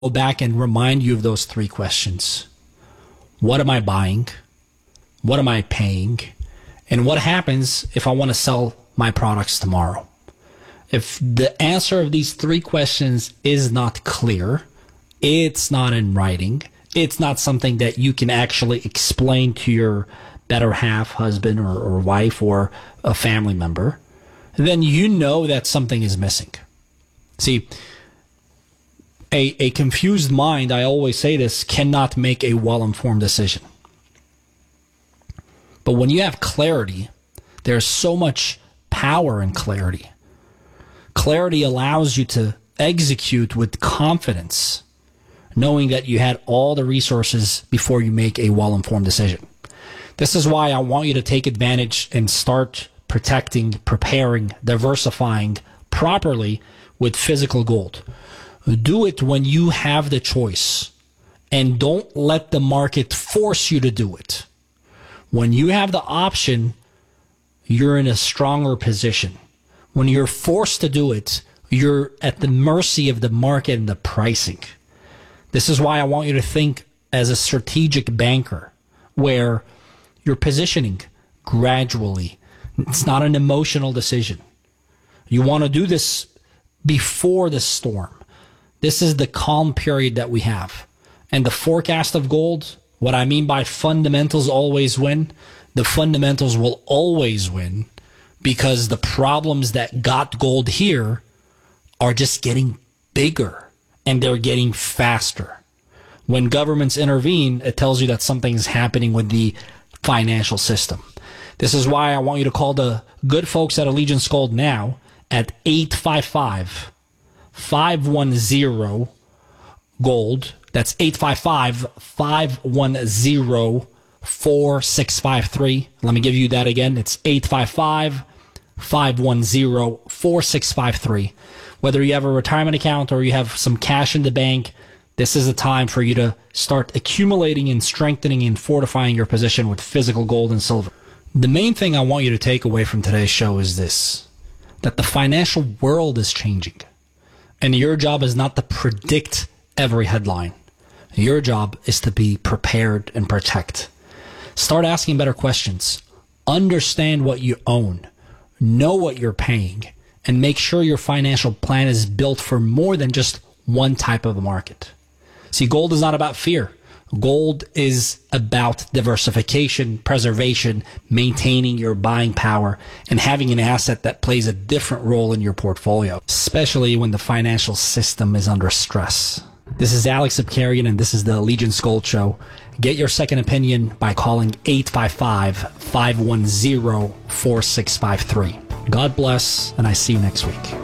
go back and remind you of those three questions. What am I buying? What am I paying? And what happens if I want to sell my products tomorrow? If the answer of these three questions is not clear, it's not in writing, it's not something that you can actually explain to your better half, husband or wife or a family member, then you know that something is missing. See, a confused mind, I always say this, cannot make a well-informed decision. But when you have clarity, there's so much power in clarity. Clarity allows you to execute with confidence, knowing that you had all the resources before you make a well-informed decision. This is why I want you to take advantage and start protecting, preparing, diversifying properly with physical gold. Do it when you have the choice, and don't let the market force you to do it. When you have the option, you're in a stronger position. When you're forced to do it, you're at the mercy of the market and the pricing. This is why I want you to think as a strategic banker, where you're positioning gradually. It's not an emotional decision. You want to do this before the storm. This is the calm period that we have. And the forecast of gold, what I mean by fundamentals always win, the fundamentals will always win, because the problems that got gold here are just getting bigger and they're getting faster. When governments intervene, it tells you that something is happening with the financial system. This is why I want you to call the good folks at Allegiance Gold now at 855-510-GOLD. That's 855-510-4653. Let me give you that again. It's 855-510-4653. Whether you have a retirement account or you have some cash in the bank, this is the time for you to start accumulating and strengthening and fortifying your position with physical gold and silver. The main thing I want you to take away from today's show is this, that the financial world is changing. And your job is not to predict every headline. Your job is to be prepared and protect. Start asking better questions. Understand what you own. Know what you're paying. And make sure your financial plan is built for more than just one type of market. See, gold is not about fear. Gold is about diversification, preservation, maintaining your buying power, and having an asset that plays a different role in your portfolio, especially when the financial system is under stress. This is Alex Abkarian, and this is the Allegiance Gold Show. Get your second opinion by calling 855-510-4653. God bless, and I see you next week.